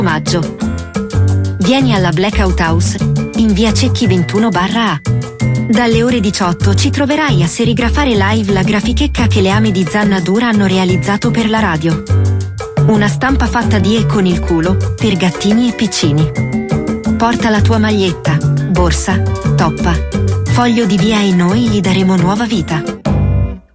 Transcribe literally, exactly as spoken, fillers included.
maggio. Vieni alla Blackout House, in via Cecchi ventuno A. Dalle ore diciotto ci troverai a serigrafare live la grafichecca che le ame di Zanna Dura hanno realizzato per la radio. Una stampa fatta di e con il culo, per gattini e piccini. Porta la tua maglietta, borsa, toppa, foglio di via e noi gli daremo nuova vita.